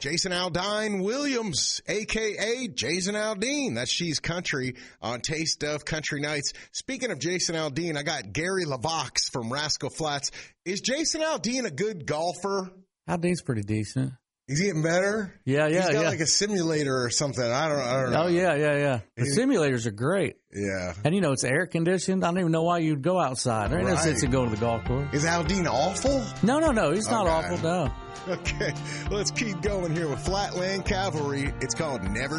Jason Aldean Williams, a.k.a. Jason Aldean. That's She's Country on Taste of Country Nights. Speaking of Jason Aldean, I got Gary LaVox from Rascal Flatts. Is Jason Aldean a good golfer? Aldean's pretty decent. He's getting better? Yeah. He's got like a simulator or something. I don't know. Oh, yeah. The simulators are great. Yeah. And, it's air conditioned. I don't even know why you'd go outside. There ain't no sense in going to the golf course. Is Aldean awful? No. He's not awful, no. Okay. Let's keep going here with Flatland Cavalry. It's called Never